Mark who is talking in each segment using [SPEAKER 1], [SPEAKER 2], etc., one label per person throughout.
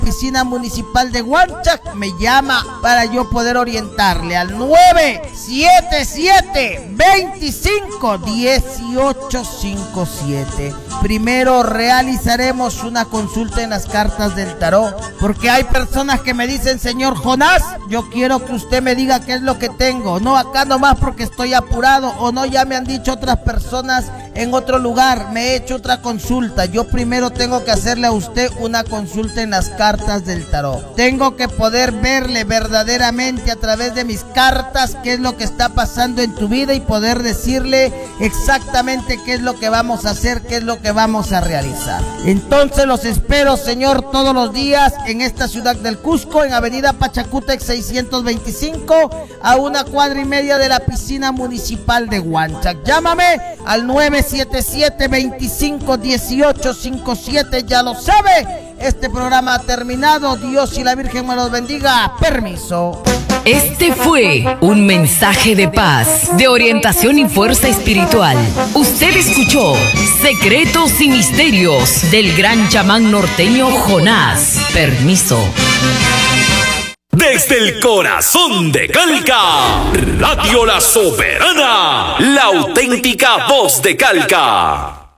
[SPEAKER 1] piscina municipal de Huanchac, me llama para yo poder orientarle al 977-25-1857. Primero realizaremos una consulta en las cartas del tarot, porque hay personas que me dicen: señor Jonás, yo quiero que usted me diga qué es lo que tengo, no acá nomás porque estoy apurado, o no, ya me han dicho otras personas en otro lugar, me he hecho otra consulta. Yo primero tengo que hacerle a usted una consulta en las cartas del tarot. Tengo que poder verle verdaderamente a través de mis cartas qué es lo que está pasando en tu vida y poder decirle exactamente qué es lo que vamos a hacer, qué es lo que vamos a realizar. Entonces los espero, señor, todos los días en esta ciudad del Cusco, en avenida Pachacútec 625, a 1,5 cuadras de la piscina municipal de Huanchac. Llámame al 977-25-1857, ya lo sabe. Este programa ha terminado. Dios y la Virgen me los bendiga. Permiso.
[SPEAKER 2] Este fue un mensaje de paz, de orientación y fuerza espiritual. Usted escuchó Secretos y Misterios del gran chamán norteño Jonás. Permiso.
[SPEAKER 3] Desde el corazón de Calca, Radio La Soberana, la auténtica voz de Calca.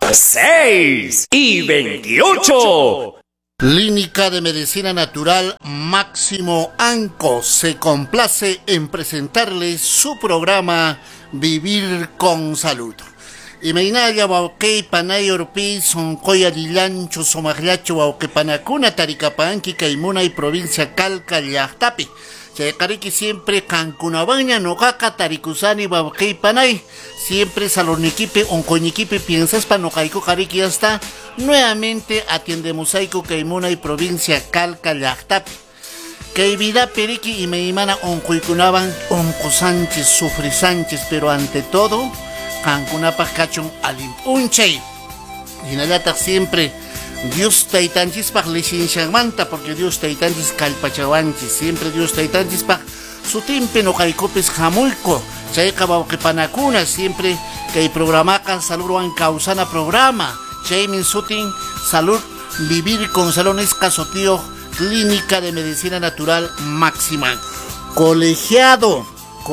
[SPEAKER 3] 6:28.
[SPEAKER 4] Clínica de Medicina Natural Máximo Anco se complace en presentarles su programa Vivir con Salud. Imainaya wauqey panay urpi son koya dilancho somagliacho wauqey panacuna taricapanqui Caimuna y provincia Calca llaqtapi. Chayqariki siempre cancunabaña noqaqa tarikusani wauqey panay. Siempre saloniquipe oncoñiquipe piensas panocaico qariki hasta nuevamente atiendemos aico Caimuna y provincia Calca llaqtapi. Que vida periki y meimana oncoicunaban onco Sánchez sufri Sánchez, pero ante todo Cancunapa cachon alimpunchay. Y nada siempre Dios taitanchis pa manta, porque Dios taitanchis calpachawanchis, siempre Dios taitanchis pa su timpe no caicopes jamulco. Chayka bauquepanacuna siempre que programacan salud en causana programa. Chaymin sutin salud vivir con salones casotío clínica de medicina natural máxima. Colegiado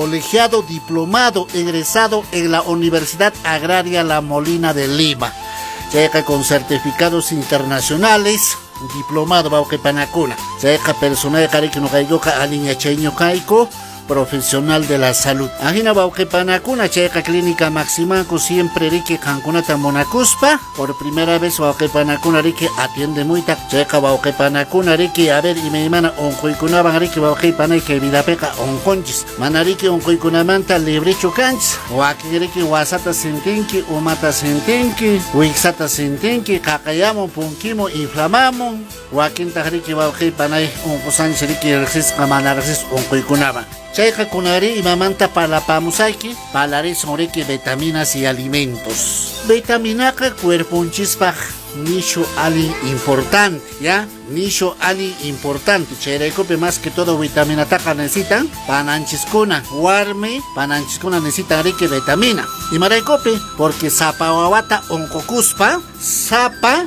[SPEAKER 4] diplomado, egresado en la Universidad Agraria La Molina de Lima. Llega con certificados internacionales, diplomado Bauquepanacuna. Llega personal de Cariquino Caigoca, Aliña Cheño Caico, profesional de la salud. Ajina Bauquepanacuna, Checa Clínica Maximanco, siempre Rique Cancunata Monacuspa. Por primera vez Bauquepanacuna Rique atiende muy ta. Checa Bauquepanacuna Rique, a ver, y me mana oncoicunaban Rique Bauquepanay que vidapeca onconchis. Manarique oncoicunamanta librecho canchis. O aquí Rique Wasata Sentinki, Umata Sentinki, Wixata Sentinki, Cacayamo, Punquimo, Inflamamo. O aquí en Tajrique Bauquepanay, oncosanchi Rique Rexis, Camanarexis, oncoicunaban. Chayka kunari y mamanta para pamusaiki, palare sobre vitaminas y alimentos. Vitaminaca cuerpo un chispa, nicho ali importante, ¿ya? Nicho ali importante. Chayrecope más que todo vitamina taca necesitan, pananchiscuna, warme, pananchiscuna necesita rique vitamina. Y marecope, porque sapa wawata oncocuspa, sapa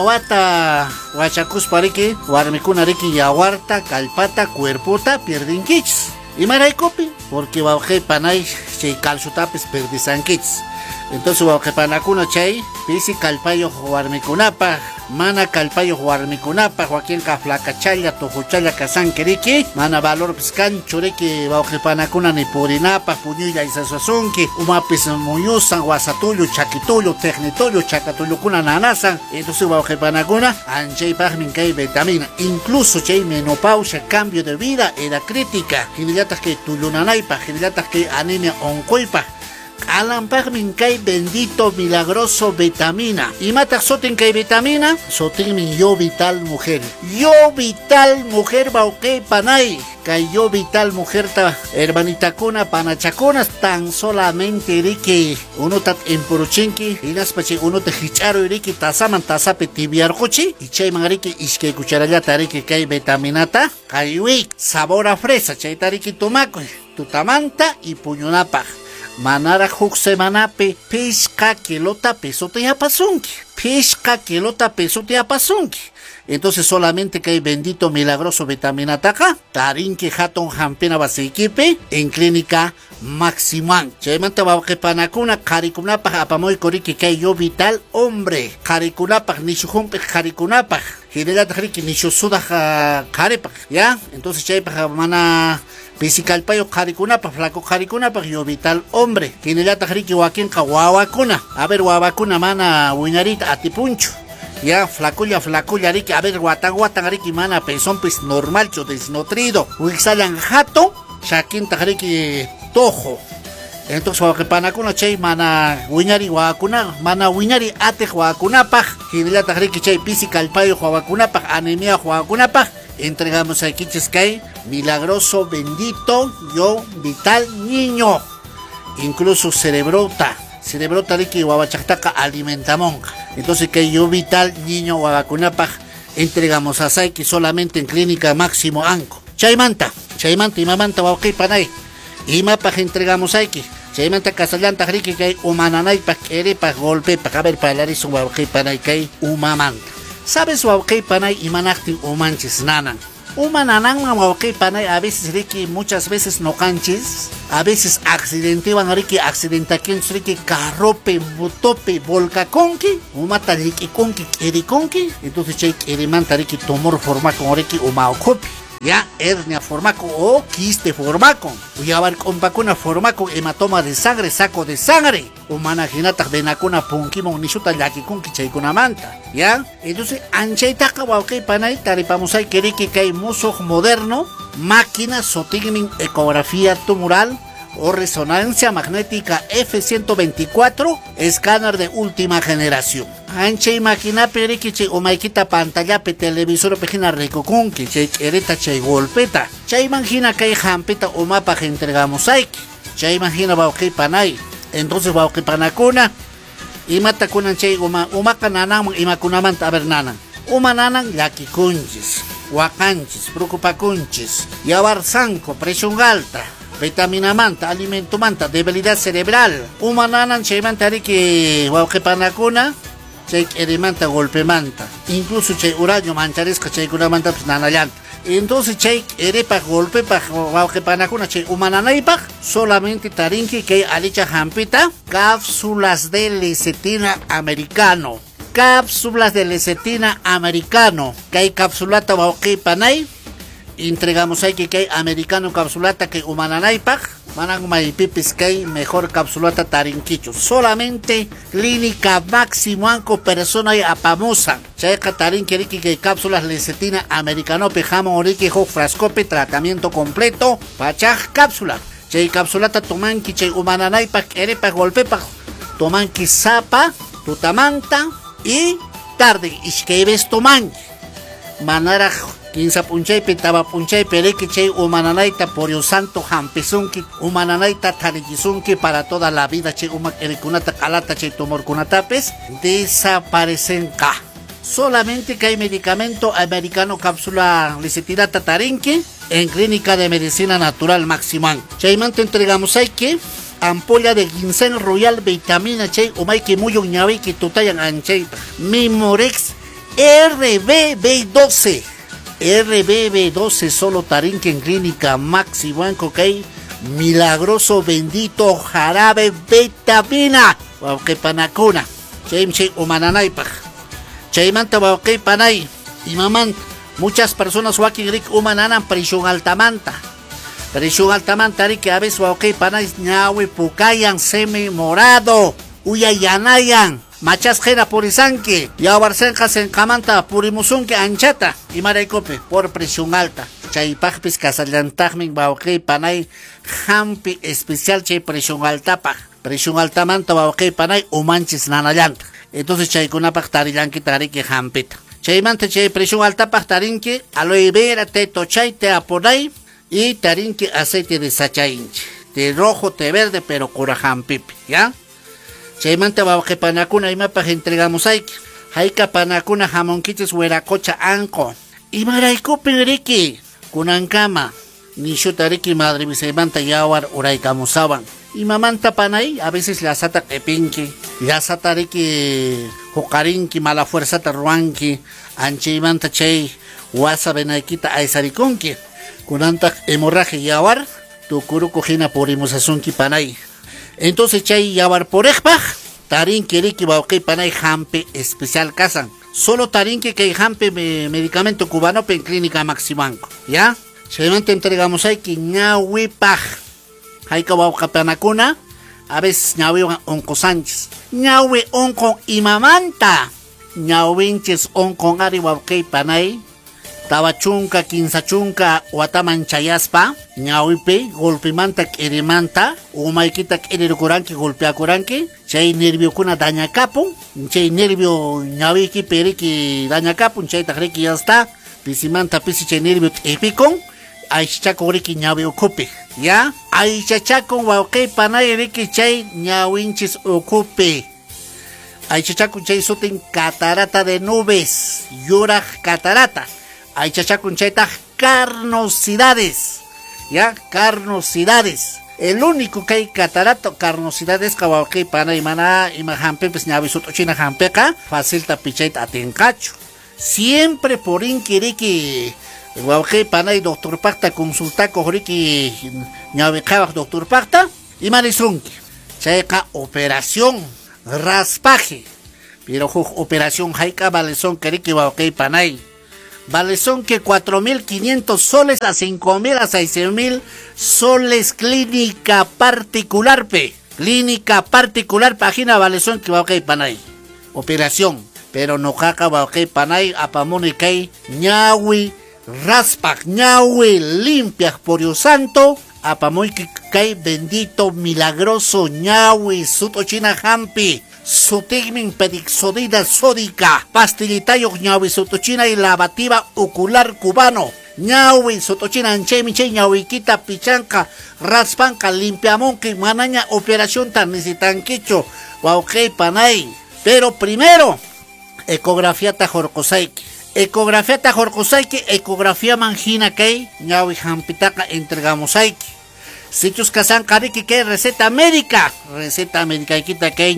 [SPEAKER 4] wawata wachacuspa rique, warmecuna rique yawarta, calpata, cuerpota, pierden kits. Y maraicopi, porque bauje panay chay calzutapes perdisanquits. Entonces bauje panacuna chay, pisi calpayo huarmicunapa, mana calpayo huarmicunapa, Joaquín Caflacachalla, Tojuchalla, Casanqueriqui, mana valor piscancho, que bauje panacuna ni purinapa, puñuya y sasazunki, umapis muyusan, guasatullo, chaquitullo, tecnitullo, chacatullo kuna nanasan. Entonces bauje panacuna, anchay pagmin kay vitamina. Incluso chay menopausia, cambio de vida, era crítica. Giliatas que tulunanaipa, giliatas que anemia oncoipa. Alan Pagmin kay bendito milagroso vitamina. Y mata sotin kay vitamina, sotin min yo vital mujer. Yo vital mujer bauque panay. Kay yo vital mujer ta hermanita kuna panachaconas tan solamente rique uno tat emporuchinki y las pache uno te hicharo rique tasaman tasape tibiar cochi y chay manrique iske cucharalla tarike kay vitaminata kay wi sabor a fresa chay tarike tomaco tutamanta y puñunapa. Manara huk semanape pishka kilota pesote yapasunki. Pishka kilota pesote yapasunki. Entonces solamente que hay bendito milagroso vitamina taca, tarinki hatun hampina basikipi en clínica Maximan. Chaymanta wawqipanakuna qharikunapaq apamuy kuriki kay yo vital hombre. Qharikunapaq nishuhunpi qharikunapaq. Hinallataq riki nishusudaq qharipaq, ¿ya? Entonces chaypaq mana pisikalpayo qharikunapaq, flaco qharikunapaq yo vital hombre. Hinallataq riki wakinqa wawakuna. A ver wawakuna mana wiñarita atipunchu. Ya, flaculla riki, a ver, guatan riki mana pezón pues normal, desnutrido. Wixalan jato, shakinta riki tojo. Entonces, waqipanakuna chay mana wiñari wakuna, mana wiñari ate wakunapaj, hinillata riki chay pisikalpayo wakunapaj, anemia wakunapaj. Entregamos aquí chay milagroso, bendito, yo, vital, niño. Incluso cerebrota riki wawachaktaqa alimentamon. Entonces que yo vital niño wawacunapaj entregamos a Saiki solamente en clínica Máximo Anco. Chaymanta imamanta wawqipanay imapaj entregamos Saiki. Chaymanta kasallanta riki kay umananaypaj q'iripaj golpepaj. A ver palarisun wawqipanay kay umamanta. ¿Sabes wawqipanay imanaqtin umanchis nanan? Umanananman wawqipanay a veces riki muchas veces no canchis, a veces accidentewan riki accidentakientos riki carrope, motope, volcaconqui, umata riki conqui, q'iriconqui, entonces chay q'irimanta riki tumor formaco riki umaocopi, ya hernia formaco o quiste formaco, uyabar compacuna formaco, hematoma de sangre, saco de sangre, umanaginata venacuna punkimon nishuta llakikunki chaykunamanta, ya. Entonces anchaytaqa wawqipanay taripamosay keriki kay musuq moderno, máquina sotigmin ecografía tumoral o resonancia magnética F124, escáner de última generación. Anchay máquina periki chay umaykita pantallapi televisor pejina rikukunki chay q'irita chay golpeta. Chay manjina kay hampita umapaj entregamos ayki. Chay manjina wawqipanay. Entonces wawqipanakuna imata kunan chay umaka nananman imakunamanta a ver nanan. Uma nanan llakikunchis, wakanchis, preocupakunchis, yawar sanco, presión alta, vitamina manta, alimento manta, debilidad cerebral. Uma nanan chaymanta riki wawqipanakuna chay q'irimanta golpe manta. Incluso chay uraño mancharesca chaykunamanta pues nanallanta. Entonces chay q'iripaj golpepaj wawqipanakuna chay umananaypaj solamente tarinki kay alicha hampita cápsulas de lecitina americano. Cápsulas de lecitina americano. Kay cápsulata wawqipanay entregamos aquí kay americano cápsulata que umananaypaj manan maypipis kay mejor cápsulata tarinkichu. Solamente clínica Máximo Anco persona y apamosa. Chayqa tarinki riki kay cápsulas lecitina americano pejamo riki huk frascope tratamiento completo pachaj cápsula. Chay cápsulata tomanki chay umananaypaj q'iripaj golpepaj tomanki sapa tutamanta y tarde ishkayves tomanki manaraj quinza punchaypi taba punchaypi riki chay umananayta por Dios santo hampisunki umananayta tarikisunki para toda la vida chay umak erikunata kalata chay tumorkunatapis desaparecenqa. Solamente que hay medicamento americano cápsula lecitina tarinki en clínica de medicina natural Máximo Anco. Chaymanta entregamos ayki ampolla de ginseng royal vitamina chay umayki muyun ñawiki tutayan anchay Mimorex RBB12 RBB12 solo tarinki en clínica Máximo Anco kay milagroso bendito jarabe vitamina wawqipanakuna chay umananaypaj. Chaymanta wawqipanay imamanta muchas personas wakin rik umananan presión altamanta. Presión altamanta riki a veces wawqipanay ñawi pukayan semi morado uyayanayan machasqena purisanki yawarsenqa senqamanta purimusunki anchata imaraykupi por presión alta. Chaypaqpis kasallantaqmi wawqipanay hampi especial chay presión altapaq. Presión altamanta wawqipanay umanchis nanallanta. Entonces chaykunapaq tarillanki tariki hampita. Chaymanta chay presión altapaq tarinki aloe vera, té tochay, té aponay y tarinki aceite de sachainchi. De rojo, té verde, pero cura hampipi, ¿ya? Chaymanta wawqipanakuna imapaq entregamos ayki. Hayka panakuna jamonkichis hueracocha anco. Imaraykupi riki kunankama nishuta riki madre misaymanta yawar uraykamusawan. Imamanta panay a veces lasata q'ipinki, lasata riki huqarinki, mala fuerzata ruanki, anchaymanta chay wasa benaykita aysarikunki kunanta hemorragia yawar tukuruku hina purimusasunki panay. Entonces chay yawar porejpaj tarinki riki wawqi panay hampe especial kasan. Solo tarinki que hampe medicamento cubano en clínica Maximanco, ¿ya? Chaymanta entregamos ayki ñawipaj hayka wawqa panakuna a veces ñawi onco Sánchez ñawi onco imamanta ñawinches onco ari wawqi panay tawa chunka kinsa chunka wataman chayaspa ñawipi golpimanta k'irimanta umaykita k'irirukuranki golpeakuranki chay nerviokuna dañakapun chay nervio ñawiki periki dañakapun chaytaq riki yasta pisimanta pisi chay nervio t'ipikun aychachakun riki ñawi ukupi ya aychachakun wawqi panay riki chay ñawinchis ukupi aychachakun chay sutin catarata de nubes yuraq catarata aychachakun chaytaq carnosidades, ya, carnosidades. El único que hay catarata carnosidades kawawqi panay mana ima hampepis ñawi sut'uchina hampeqa facilta pichayta atinqachu. Siempre por inquiriki wawqi panay doctor paqta consultakuq riki ñawi qhawaq doctor paqta imanisunki chayqa operación raspaje pero huk operación hayqa valesón riki wawqi panay vale son que 4.500 soles a 5.000 a 6.000 soles clínica particular clínica particular página vale son que va a panay operación pero no caca va a panay apamoni kay ñawi raspak ñawi limpias por Dios santo apamoy que kay bendito milagroso ñawi sutochina hampi Sutigmin pedixodida sódica, pastillitayo ñawi sotochina y lavativa ocular cubano. Ñawi sotochina anchemi chay ñawiquita pichanca, raspanca, limpiamonque, manaña operación tan necesitanquicho, wauqey panay. Pero primero, ecografía tajorcosaiki. Ecografía tajorcosaiki, ecografía manjina kay, ñawi jampitaca entregamosaiki. Sichus kasan kariki que receta médica ikita que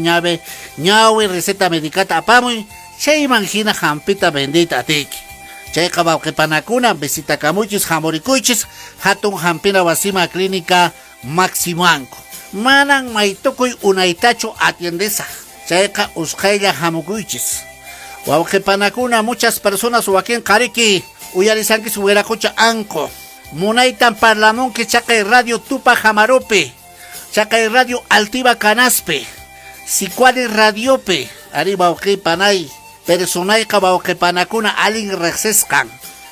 [SPEAKER 4] ñawi receta medicata apamuy chay manjina jampita bendita tiki chay qabawqi panakuna visita kamuchis hamurikuychis hatun hampina wasima clínica Maximanco manan maytukuy unaytachu atiendesa chayqa usqaylla hamukuychis wawqi panakuna muchas personas wakin kariki uyarisankis wiraqucha anko Munaitan Parlamón que Chacay Radio Tupa Jamarope, Chacay Radio Altiva Canaspe, Sicuari Radiope, Arriba Oque Panay, Personay Cabaoque Panacuna, Alin Rexescan,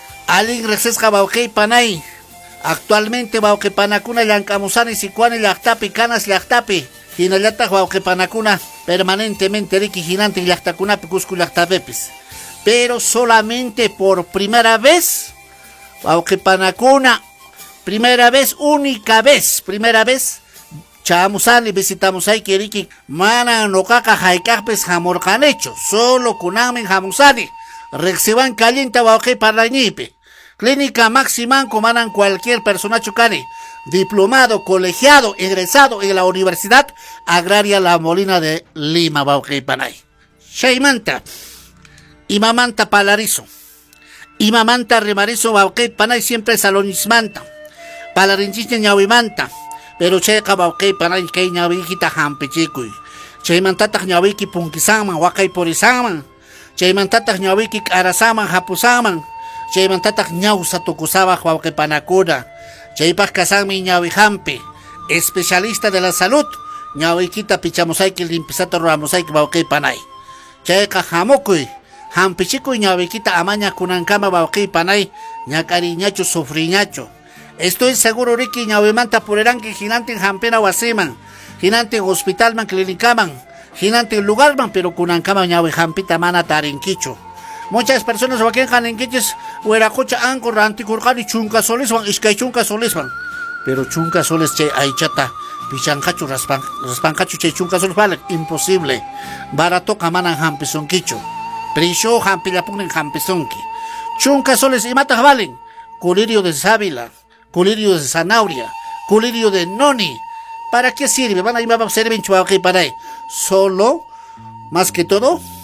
[SPEAKER 4] Baoque Panay, actualmente Baoque Panacuna, Yancamusani, Sicuani, Lactapi, Canas, Lactapi, Hinayata Baoque Panacuna, permanentemente Ricky Ginante y Lactacunapi, Cuscu Lactapepis, pero solamente por primera vez. Aunque panacuna, primera vez, chamusani visitamos ahí que mana no caca haikapes jamorcanecho, solo kunamen jamusani, reciban caliente bauque parlañipe, clínica Maximanco manan cualquier persona chucani, diplomado, colegiado, egresado en la Universidad Agraria La Molina de Lima, bauque panay. Shaymanta, imamanta palarizo. Imamanta remarizo bauque panay siempre salonismanta palarinchiche ñawimanta pero cheqa bauque panay kay ñawikita hampichikuy chaymantataq ñawiki punkisaman wakay porisaman chaymantataq ñawiki k'arasaman hapusaman chaymantataq ñawsa tukusawaq bauque panakuna chaypaq kasanmi ñawi hampi especialista de la salud ñawikita pichamusayki limpisata ruramosayki bauque panay chayqa hamukuy hampichikuy ñawikita amaña kunankama bauqi panay ñakariñachu sufriñachu estoy seguro riki ñawimanta pureranki hinantin hampina wasiman hinantin hospitalman clínicaman hinantin lugarman pero kunankama ñawi hampita mana tarinkichu muchas personas wakin haninkichis weraqucha anku rantikurqani chunka soliswan iskay chunka soliswan pero chunka soles chay aychata pichanqachu raspanqachu chay chunka soles vale imposible baratoqa manan hampisunkichu Prisho hampilapunen hampizonki. Chunka soles y matas valen. Colirio de sábila, colirio de zanahoria, colirio de noni. ¿Para qué sirve? Van a ir a servir en Chuaquí para ahí. Solo, más que todo,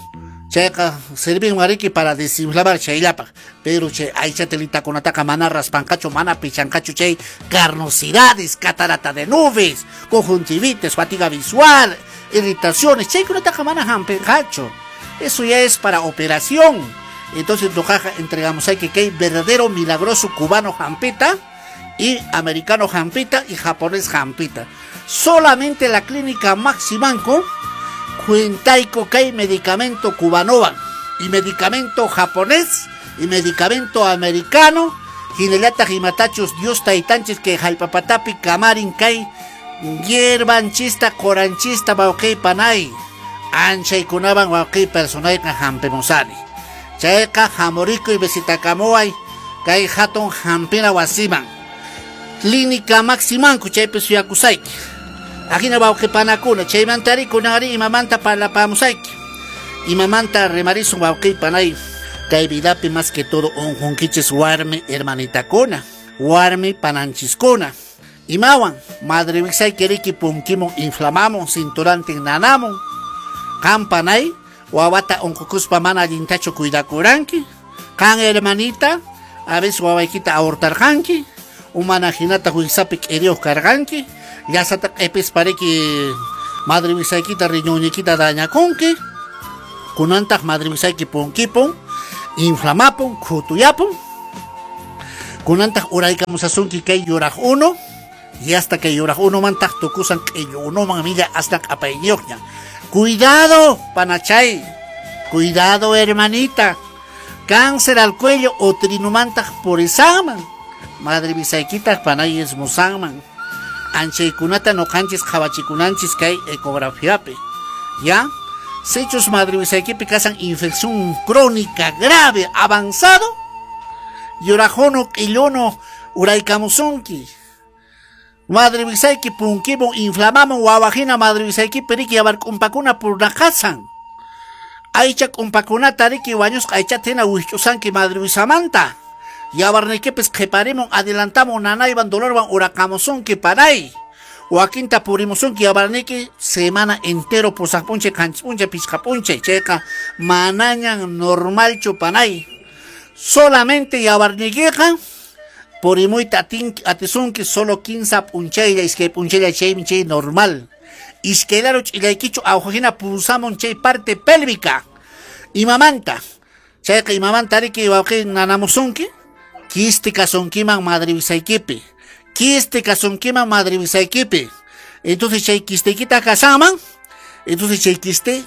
[SPEAKER 4] Chayqa sirven wariki para desinflamar chayllapa, pero chay aychatelita kunataqa mana raspancacho, mana pichancacho chay carnosidades, catarata de nubes, conjuntivitis, fatiga visual, irritaciones, chay kunataqa mana hampencacho. Eso ya es para operación. Entonces lojaja entregamos hay que hay verdadero milagroso cubano jampita y americano jampita y japonés jampita. Solamente la clínica Maximanco cuentaico que hay medicamento cubanovan y medicamento japonés y medicamento americano ginelata gimatachos dios taitanches que jalpapatapi camarin kai hierban chista coranchista bauquei panay anchay kunaban bauquei personay ka jampemosani chayka jamorico y besitacamoay kai hatun jampina wasiman clínica Maximanco chaype suyakusaiki Agina bauque panacuna, chaymantari kunari imamanta parlapamusaiki. Imamanta remarizo bauque panay. Kaividapi más que todo un junquiches warme hermanita kuna. Warme pananchiscuna. Imawan, madre visay keriki punkimo inflamamos, cinturante nanamo. Campanay, wawata un cucuspa mana lintacho cuidacuranki. Can hermanita, a veces wawaikita aortarjanki. Umana jinata huizapik erios carganki. Ya sata epes pare que madre visaikita riñoñiquita daña conque kunantak madre visaiki ponkipon inflamapon kutuyapon kunantak uraika musasunki kay yuraj uno y hasta que yuraj uno mantak tukusan que uno mamilla hasta apañokña. Cuidado panachay, cuidado hermanita, cáncer al cuello o trinumantak por examen madre visaikita panay es musanman Anchaykunata no canches jabachikunanchis kay ecografiape. ¿Ya? Sechos madrivisaykipi casan infección crónica grave avanzado. Yorajono ilono uraykamusunki. Madrivisayki punkibo inflamamos wawajina madrivisayki periki abarkumpakuna purnajasan. Aycha kumpakunata riki waños aycha tena wichusanki madrivisamanta. Yabarneque pues preparemos, adelantamos nanayban dolorban huracamoson que paray. O a quinta purimoson que yabarneque semana entero posapunche canchipunche piscapunche checa manañan normal chupanay. Solamente yabarnequeja purimuita atizun que solo 15 puncheya es que puncheya chay normal. Isquelaro chilaiquicho aujojina pulsamos chay parte pélvica. Y mamanta. Checa y mamanta riki wauke nanamosunki. Kiste kasonkiman madre visaykipi. Kiste kasonkiman madre visaykipi. Entonces chay kistequita kasaman. Entonces chay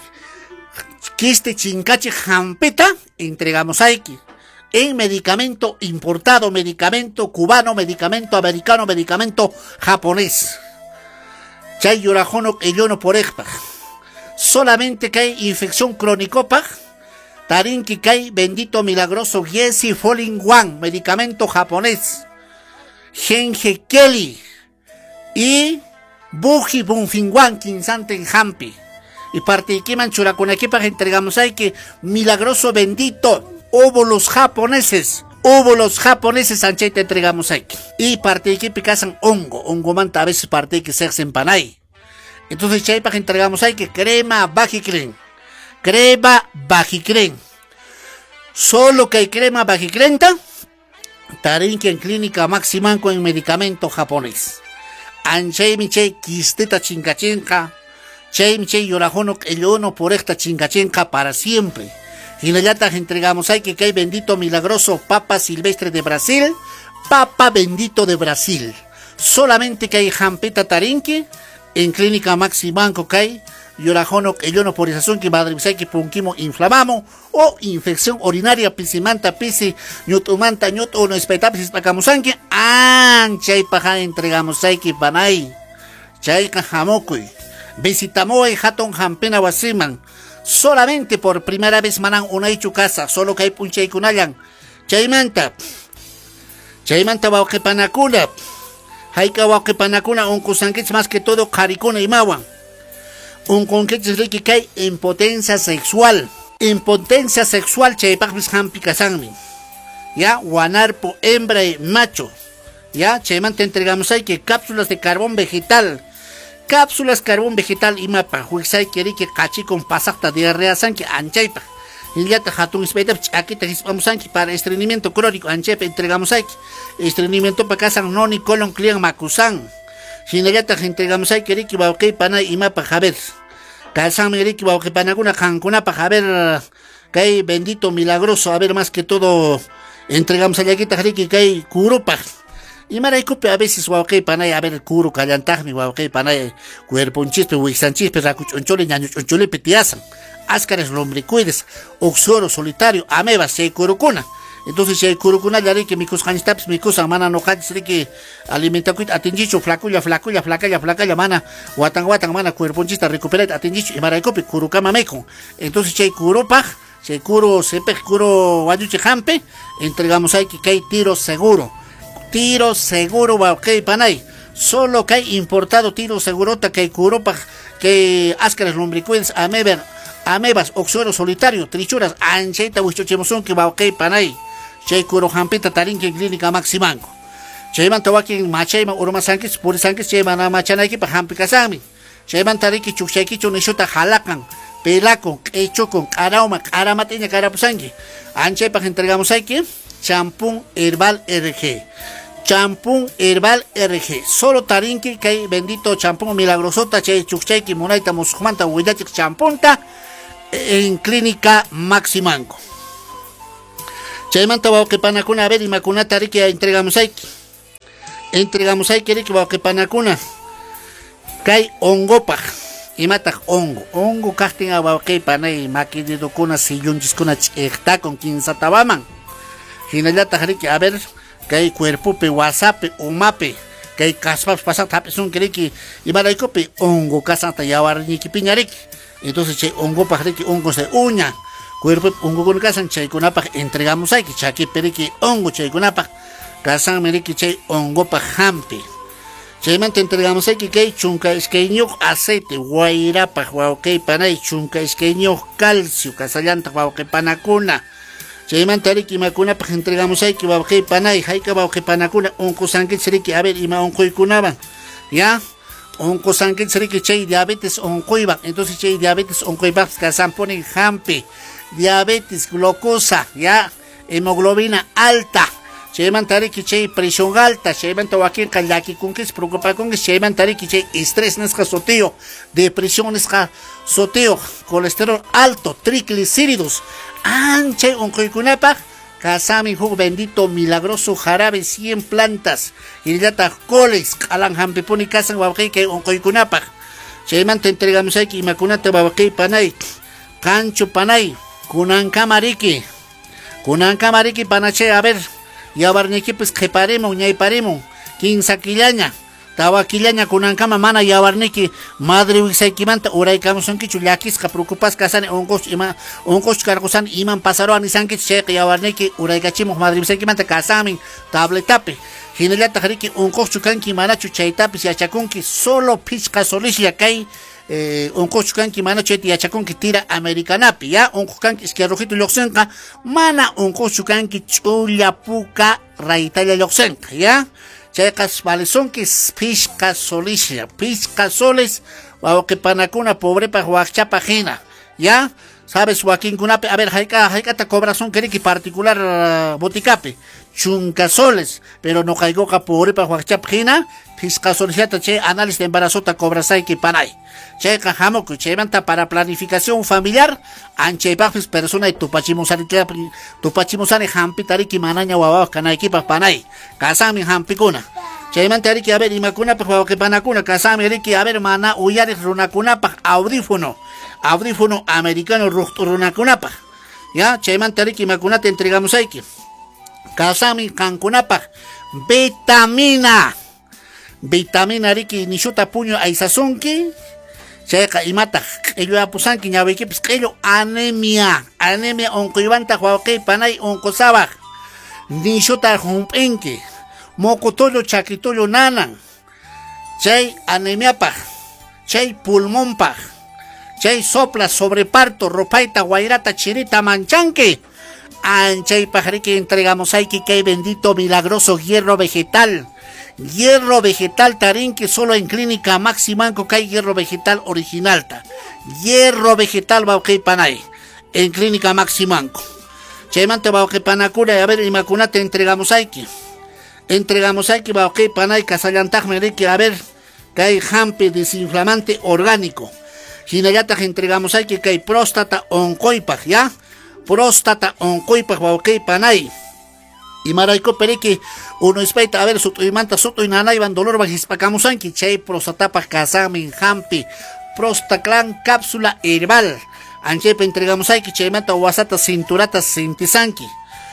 [SPEAKER 4] kiste chincache jampeta entregamos aquí. En medicamento importado, medicamento cubano, medicamento americano, medicamento japonés. Chay yurajono ellono por ejpa. Solamente que hay infección cronicopa. Tarinki kai bendito milagroso Yesi Folin One, medicamento japonés. Genje Kelly y Buji Bunfinwan Kinsante en Hampi. Y parte de Kiman Churakunakipa entregamos ahí que milagroso bendito óvulos japoneses. Óvulos japoneses anche te entregamos ahí. Y parte de Kipi casan hongo manta a veces parte de que se hacen panay. Entonces chaypa entregamos ahí que crema Bajicren. Crema Bajicren. Solo que hay crema Bajicrenta. Tarinque en clínica Maximanco en medicamento japonés. Anchay miche quisteta chincachenca. Chay miche yorajono ellono por esta chincachenca para siempre. Y la entregamos hay que hay bendito milagroso papa silvestre de Brasil. Papa bendito de Brasil. Solamente que hay jampeta tarinque en clínica Maximanco que hay. Yorajono ellono por esa que madre que punquimo inflamamos o infección urinaria pisimanta pisi ñutumanta ñut o no espetapis pacamusanque anchay paja entregamos hay que panay chay jamokuy visitamoy haton jampena wasiman solamente por primera vez manan unay casa solo que hay punchay kunayan chaymanta wauke panakuna hayka wauke panakuna un kusanquich más que todo caricuna y mawan. Un conquete que hay impotencia sexual. Impotencia sexual, chaypakmis hampicasanmi. Ya, guanarpo, hembra y macho. Ya, chaymanta entregamos ahí que cápsulas de carbón vegetal. Cápsulas carbón vegetal y mapa. Huixay quiere que cachi con pasacta diarrea san que anchaypa. y ya hatun ispeta aquí te vamos aquí para estreñimiento crónico anchepe entregamos aquí estreñimiento para casa no ni colon clian macusan si no ya te entregamos aquí riki va ok pana y ma para jaber calzan mi riki va ok pana kuna cancuna para jaber que bendito milagroso a ver más que todo entregamos allá aquí riki que curupa y maraicupe a veces guauque panay a ver curo callantajmi guauque panay cuerpo un chispe huixan chispe racuchonchole ñañochonchole petiasan áscares lombricuides oxoro solitario ameba se curucuna entonces si hay curucuna ya que mi cuscanis taps mi cusan mana no catis que alimenta cuit atinjicho flaculla mana guatan mana cuerpo un chista recupera atinjicho y maraicupe curucama meco entonces si hay curupa si hay curo sepe curo guayuche jampe entregamos ahí que hay tiro seguro va ok panay solo que hay importado tiro segurota que hay curopa que áscaras lombricuides amebas oxuero solitario trichuras ancheita huichochemosón que va ok panay chay curo jampita tarinque clínica maximango chayman tawaki machayman urumasanquis purisanquis chayman machanayki pa jampi kasami chayman tariki chuqchayki chunishuta jalakan pelakon q'echukon q'arawma q'aramatiña q'arapusanki anchaypaq entregamos aquí champún herbal RG solo tarinki kay bendito champún milagrosota chay chuqchayki munayta musqmanta willachik champunta en clínica Maximanco chaymanta wawqipanakuna a ver imakunata riki entregamos aquí riki wawqipanakuna kay ongopaq imataq ongo kaqtin wawqipanay maquinidukuna sillunchiskuna ch'iqtakun kinsatawaman hinallataq riki a ver kay cuerpope wasape umape kay kaspapas pasaq tapisun riki imaraykupi ongo kasanta yawarniki piñariki entonces chay ongopaq riki ongos de uña cuerpo ongokuna kasan chaykunapaq entregamos ayki chakipi riki ongo chaykunapaq kasanmi riki chay ongopaq hampi chaymanta entregamos ayki kay chunka iskayñuq aceite wayrapaq wawqiypanay chunka iskayñuq calcio kasallantaq wawqipanakuna chaymanta riki imakunapaq entregamos ayki wawqiypanay hayka wawqipanakuna unqusankichis riki a ver ima unquykunawan ya unqusankichis riki chay diabetes unquywan entonces chay diabetes unquypaq kasanpuni hampi diabetes glucosa ya hemoglobina alta chaymanta riki chay presión alta chaymanta wakinqa llakikunkichis preocupakunkis chaymanta riki chay estrés nisqa sutio depresión nisqa sutio colesterol alto triglicéridos anchay unquykunapaq kasami huk bendito milagroso jarabe 100 plantas illataq coles q'alan hampipuni kasan wawqiyqa unquykunapaq chaymanta entregamos ayki imakunata wawqiypanay kanchu panay kunankama riki panachay a ver yawarnikipis qhiparimun ñayparimun 15 killaña tawa killaña kunankama mana yawarniki madre wiksaykimanta uraykamusunkichu llakisqa preocupasqa kasani unqush karqusani iman pasaruwan nisankichu chayqa yawarniki uraykachimuq madre wiksaykimanta kasami tabletapi hinallataq riki unqushchu kanki manachu chaytapis yachakunki solo pichqa solishlla kay unqushchu kanki mana chayta yachakunki tira americanapi ya unqush kanki isquia lluqsinqa mana unqushchu kanki ch'ulla puka raytalla lluqsinqa ya chayqas valisunki's pichqa soles wawqipanakuna pobrepaq waqchapaq hina ya sabes wakinkunapi a ver hayk'ata cobrasunki riki particular botikapi chunka soles pero no qaykuqa pobrepaq waqchapaq hina pichqa solesllata chay análisis de embarazota cobrasayki panay chayqa hamukuy chaymanta para planificación familiar anchaypaqpis persona tupachimusani hampita riki manaña wawaq kanaykipaq panay kasami hampikuna chaymanta riki a ver imakunapaq wawqipanakuna kasami riki a ver mana uyariq runakunapaq audífono americano runakunapaq ya chaymanta riki imakunata entregamos ayki kasami kankunapaq vitamina riki nishuta puño aysasunki chayqa imataq q'illu apusanki ñawiykipis q'illu anemia unquywantaq wawqiypanay unqusawaq nishuta hump'inki moqutullu chakitullu nanan chay anemiapaq chay pulmonpaq chay sopla sobreparto ropayta wayrata chirita manchanki anchaypaq riki entregamos ayki kay bendito milagroso hierro vegetal tarinki solo en clínica Maximanco kay hierro vegetal originalta hierro vegetal wawqiypanay en Clínica Maximanco. Chaymanta Bauque Panacura, a ver, y Macuna te entregamos aquí. Entregamos aquí Bauque Panay, Casallantajmerique, a ver, que hay jampe desinflamante orgánico. Hinayata entregamos aquí que hay próstata oncoipaj, ¿ya? Próstata oncoipaj Bauque Panay. Y maraico perique, uno espeta, a ver, suto y manta, suto y nanay, van dolor bajispacamus anki, chay prostatapaj casamin jampe, prostaclan cápsula herbal. Anchepe entregamos aquí, chaymanta wasata cinturata sintisanki.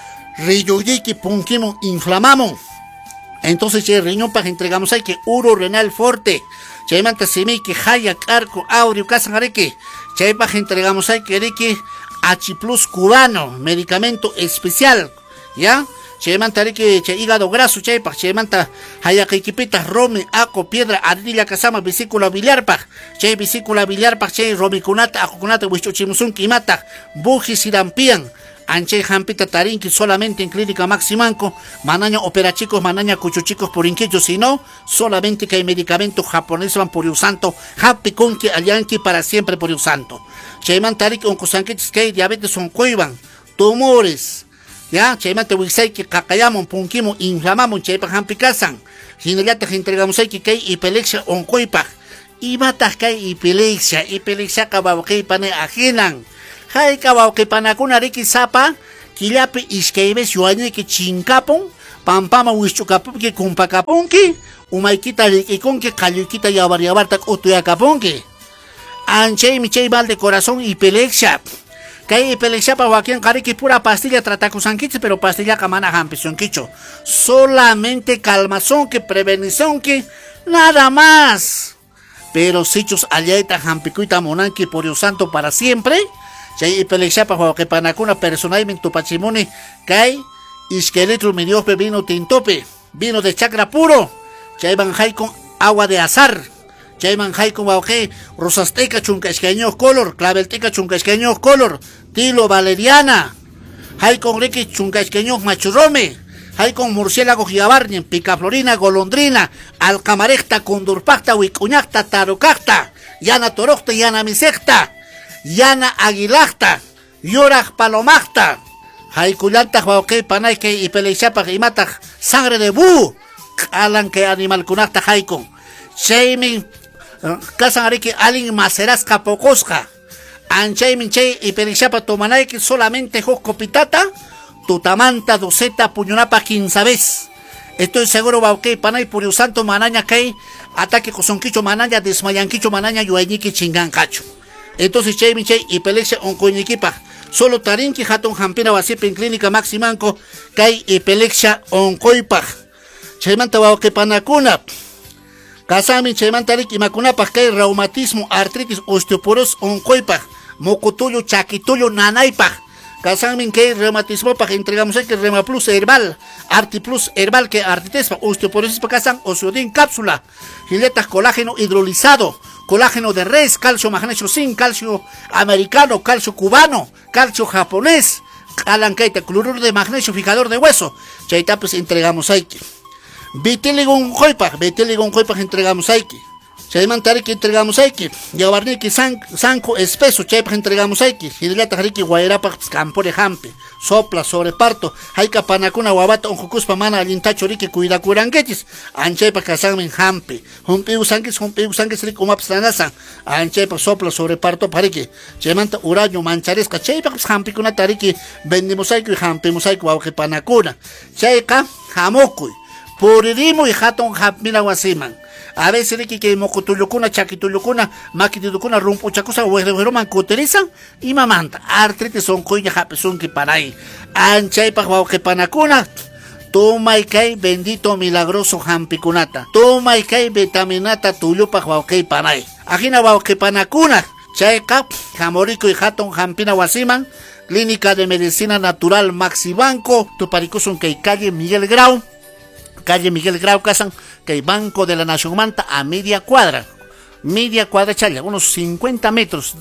[SPEAKER 4] Riyuyiki punkimu inflamamos. Entonces chay riñón para entregamos aquí, uro renal forte. Chaymanta semiki, haya, arco, audio, casangareque. Chay para entregamos aquí, erique, H plus cubano, medicamento especial. ¿Ya? Chaymanta erique, chay hígado graso, chay para chaymanta haya kikipita, rome, aco, piedra, ardilla, casama, vesícula biliar pa. Chay vesícula biliar pa, chay romicunata, ajokunata, huichochimusun, kimata, buji, sirampian. Anche jampita tarinki solamente en Clínica Maximanco, manaña operachicos, manaña cuchuchicos por inquillo, sino solamente que hay medicamento japonés van por usanto, happy conki alianki para siempre por usanto. Chayman tarik oncosanquitis que diabetes oncoiban, tumores, ya, chayman te wisay que cacayamon, punquimo, inflamamos, chaypa hampi casan, hinayata entregamos hay que hay epilepsia oncoipa, y matas que hay epilepsia cababokei pane ajenan. Hay cabao que panacuna riki sapa, kilapi iskeibes yuañe que chincapon, pampama huichucapon que cumpacaponque, umaikita rikiconque, cayuquita yabariabartak utuyacaponque. Anche michei mal de corazón y epilepsia. Que hay epilepsia para Joaquín Cariqui pura pastilla tratacusanquiche, pero pastilla camana jampición quicho. Solamente calmazón que prevenición que nada más. Pero sichos allaita jampicuita monanqui por Dios santo para siempre. Chay epilepsia para que panacuna personalmente tu pachimone cae isqueletro midiope vino tintope vino de chacra puro chay banjay con agua de azar chay banjay con bauque rosasteca chuncaisqueño color clavelteca chuncaisqueño color tilo valeriana hay con riqui chuncaisqueño machurrome hay con murciélago giabarnien picaflorina golondrina alcamarecta condurpacta huicuñacta tarocacta yana torocta yana misecta Yana aguilacta, yoraj palomacta, haikulanta huauque panay que y pelechapa y mata sangre de bu, alan que animal kunacta haikon, shaming, casan arique alin maceras capocosca, anchaimin che y pelechapa tomanay que solamente josco pitata, tutamanta doceta puñonapa 15 veces. Estoy seguro bauque panay por el santo manaña que ataque cosonquicho manaña desmayanquicho manaña yuañiqui chingancacho. Entonces chay y epilepsia oncoñiquipa solo tarinki hatun hampina wasipa en Clínica Maximanco kay epilepsia oncoipaj chaymanta wawqi panakuna kasami chaymanta riki makunapaj kay reumatismo artritis osteoporosis oncoipaj mocotuyo chaquituyo nanaypaj kasami kay reumatismo paj entregamos aquí Rema Plus herbal Arti Plus herbal que artritis osteoporosis pa kasan osteodin cápsula giletas colágeno hidrolizado colágeno de res, calcio, magnesio, zinc, calcio americano, calcio cubano, calcio japonés, alancaita, cloruro de magnesio, fijador de hueso. Chaita pues entregamos aquí. Vitiligon joipaj entregamos aquí. Chaymantari que entregamos aquí. Yabarniki sanco espeso, chaypaj entregamos aquí. Hidriata jariki guayrapaj campore jampe. Sopla sobre parto. Haika panacuna guabata onjucuspa mana alintacho riki cuida curanguetis. Anchepa casanmen jampe. Humpiu sanguis rico mapslanasan. Anchepa sopla sobre parto pariki. Chaymanta uraño mancharesca. Chaypa jampi kuna tariki. Vendimosaico y jampe mosaico guauque panacuna. Chayka jamocuy. Puririmo y hatón japmina guasiman. A veces que mocotulukuna, chaquitulukuna, maquitulukuna, rumpuchacusa, hueroman cuterizan y mamanta. Artritis son coña japezón que para ahí. Anchay pa que panacuna. Toma y cae bendito milagroso jampicunata. Toma y cae vitaminata tuyupa que para ahí. Ajina que panacuna. Chayka, jamorico y hatón jampina guasiman. Clínica de Medicina Natural Maximanco. Tuparicuson que calle Miguel Grau. Calle Miguel Grau Casan, que hay Banco de la Nación Manta a media cuadra chaya, unos 50 metros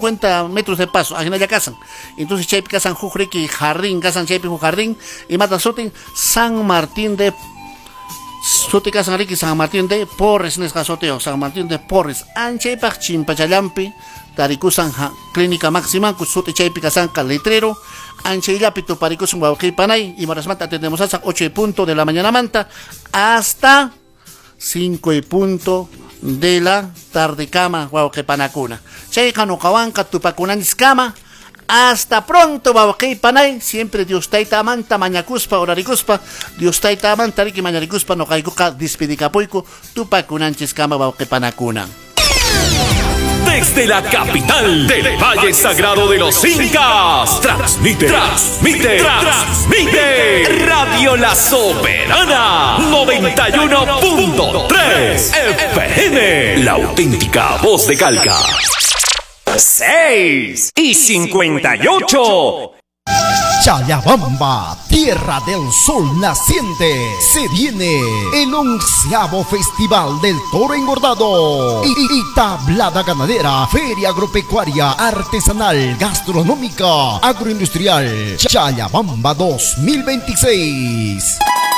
[SPEAKER 4] de paso, aquí ya casan. Entonces chaypi casan Jujriqui Jardín, casan chaypi Jardín y Matasotin San Martín de Sutica San Martín de Porres, Nesgasoteo, San Martín de Porres, Anchepach, Chimpachalampi, Tarikusan, Clínica Máxima, Kusuti Chaipica Sanca, Letrero, Ancheilapi, Tuparicus, Guauqui Panay, y Marasmanta tenemos hasta 8 y punto de la mañana manta, hasta 5 y punto de la tarde cama, Guauqui Panacuna. Cheicano Cahuanca, Tupacunanis Cama. Hasta pronto, Babakei Panay. Siempre Dios taita manta, mañacuspa, oraricuspa. Dios taita manta, riki mañaricuspa, no caiguca, dispidicapuico, tupacunanchis cama, Babakei Panacuna.
[SPEAKER 3] Desde la capital del Valle Sagrado de los Incas, transmite Radio La Soberana 91.3 FM, la auténtica voz de Calca.
[SPEAKER 5] 6:58.
[SPEAKER 6] Chayabamba, tierra del sol naciente, se viene el 11º Festival del Toro Engordado y tablada ganadera, feria agropecuaria, artesanal, gastronómica, agroindustrial, Chayabamba 2026.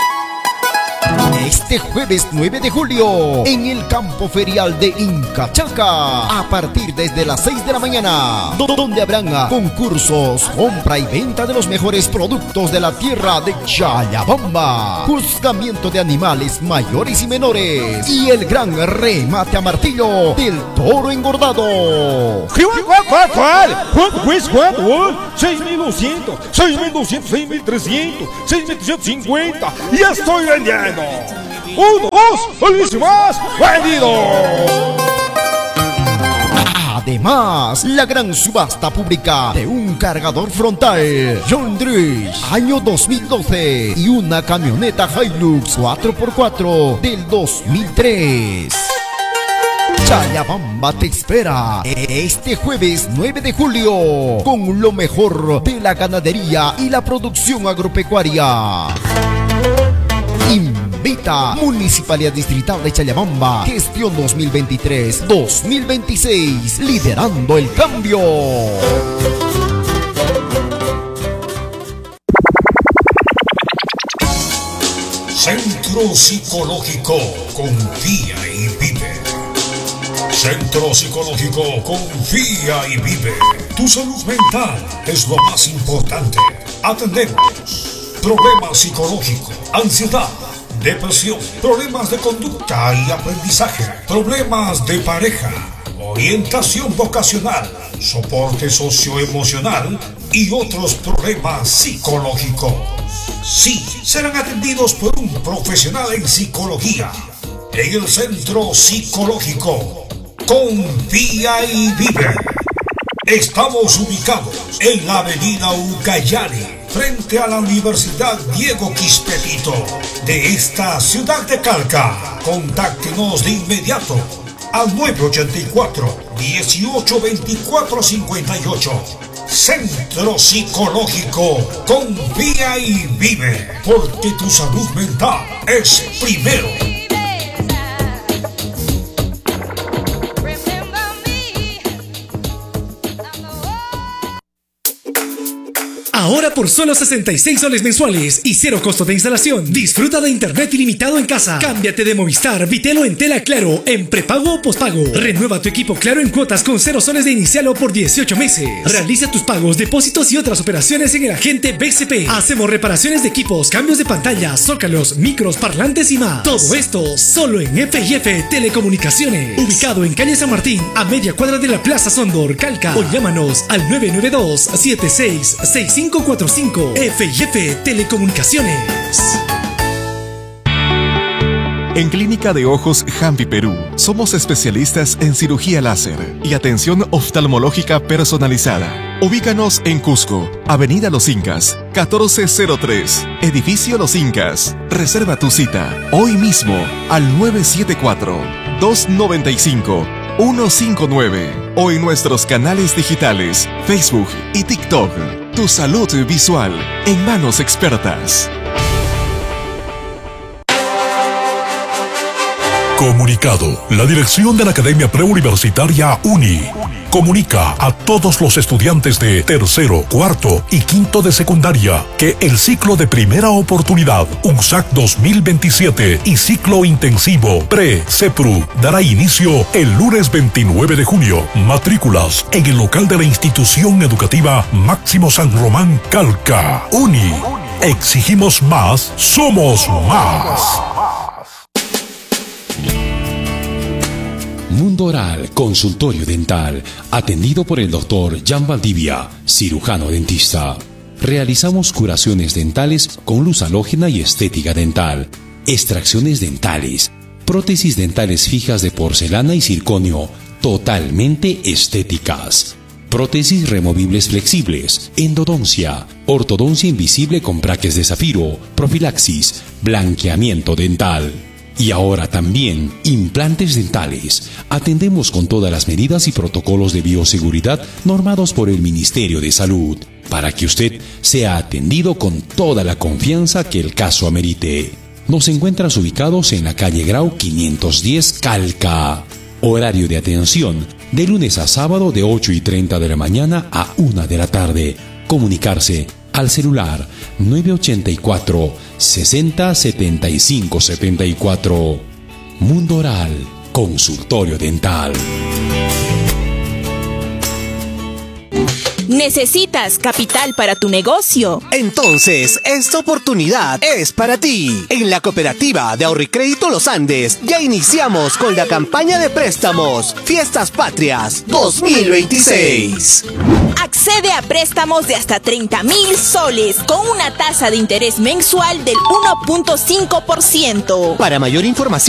[SPEAKER 6] Este jueves 9 de julio, en el campo ferial de Incachalca, a partir desde las 6 de la mañana, donde habrán concursos, compra y venta de los mejores productos de la tierra de Chayabamba, juzgamiento de animales mayores y menores, y el gran remate a martillo del toro engordado.
[SPEAKER 7] ¿Cuánto cuesta? ¿Cuánto? 6.200, 6.200, 6.300, 6.350. ¡Ya estoy vendiendo! 1, 2, más vendido.
[SPEAKER 6] Además, la gran subasta pública de un cargador frontal John Deere año 2012 y una camioneta Hilux 4x4 del 2003. Chayabamba te espera este jueves 9 de julio con lo mejor de la ganadería y la producción agropecuaria. Invita Municipalidad Distrital de Chayabamba, gestión 2023-2026, liderando el cambio.
[SPEAKER 8] Centro Psicológico Confía y Vive. Centro Psicológico Confía y Vive. Tu salud mental es lo más importante. Atendemos problemas psicológicos, ansiedad, depresión, problemas de conducta y aprendizaje, problemas de pareja, orientación vocacional, soporte socioemocional y otros problemas psicológicos. Sí, serán atendidos por un profesional en psicología en el Centro Psicológico Confía y Vive. Estamos ubicados en la avenida Ucayali, frente a la Universidad Diego Quispetito de esta ciudad de Calca. Contáctenos de inmediato al 984-182458. Centro Psicológico Confía y Vive, porque tu salud mental es primero.
[SPEAKER 9] Ahora por solo 66 soles mensuales y 0 costo de instalación, disfruta de internet ilimitado en casa. Cámbiate de Movistar, Vitelo en tela Claro, en prepago o pospago. Renueva tu equipo Claro en cuotas con 0 soles de inicial o por 18 meses. Realiza tus pagos, depósitos y otras operaciones en el agente BCP. Hacemos reparaciones de equipos, cambios de pantalla, zócalos, micros, parlantes y más. Todo esto solo en F&F Telecomunicaciones. Ubicado en calle San Martín, a media cuadra de la Plaza Sondor, Calca. O llámanos al 992-766545. F&F Telecomunicaciones.
[SPEAKER 10] En Clínica de Ojos Jampi Perú, somos especialistas en cirugía láser y atención oftalmológica personalizada. Ubícanos en Cusco, Avenida Los Incas, 1403, Edificio Los Incas. Reserva tu cita hoy mismo al 974-295-159 o en nuestros canales digitales, Facebook y TikTok. Tu salud visual en manos expertas.
[SPEAKER 11] Comunicado. La dirección de la Academia Preuniversitaria UNI
[SPEAKER 8] comunica a todos los estudiantes de tercero, cuarto y quinto de secundaria que el ciclo de primera oportunidad UNSAC 2027 y ciclo intensivo Pre-CEPRU dará inicio el lunes 29 de junio. Matrículas en el local de la institución educativa Máximo San Román Calca. UNI. Exigimos más, somos más.
[SPEAKER 5] Mundo Oral, consultorio dental, atendido por el doctor Jan Valdivia, cirujano dentista. Realizamos curaciones dentales con luz halógena y estética dental, extracciones dentales, prótesis dentales fijas de porcelana y circonio, totalmente estéticas. Prótesis removibles flexibles, endodoncia, ortodoncia invisible con braques de zafiro, profilaxis, blanqueamiento dental. Y ahora también implantes dentales. Atendemos con todas las medidas y protocolos de bioseguridad normados por el Ministerio de Salud, para que usted sea atendido con toda la confianza que el caso amerite. Nos encuentras ubicados en la calle Grau 510 Calca. Horario de atención de lunes a sábado de 8:30 de la mañana a 1 de la tarde. Comunicarse al celular 984 60 75 74. Mundo Oral, consultorio dental.
[SPEAKER 11] ¿Necesitas capital para tu negocio?
[SPEAKER 12] Entonces, esta oportunidad es para ti. En la cooperativa de Ahorro y Crédito Los Andes ya iniciamos con la campaña de préstamos Fiestas Patrias 2026.
[SPEAKER 11] Accede a préstamos de hasta 30,000 soles con una tasa de interés mensual del 1.5%.
[SPEAKER 12] Para mayor información,